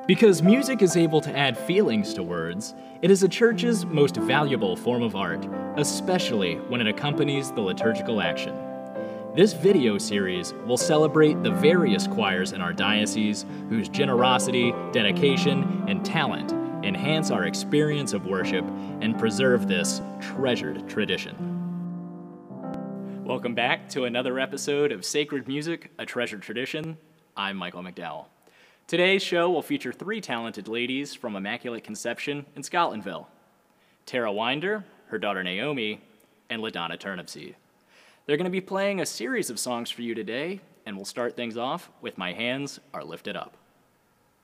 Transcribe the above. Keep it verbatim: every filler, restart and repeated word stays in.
Because music is able to add feelings to words, it is a church's most valuable form of art, especially when it accompanies the liturgical action. This video series will celebrate the various choirs in our diocese whose generosity, dedication, and talent enhance our experience of worship and preserve this treasured tradition. Welcome back to another episode of Sacred Music, A Treasured Tradition. I'm Michael McDowell. Today's show will feature three talented ladies from Immaculate Conception in Scotlandville: Tara Winder, her daughter Naomi, and LaDonna Turnipseed. They're going to be playing a series of songs for you today, and we'll start things off with My Hands Are Lifted Up.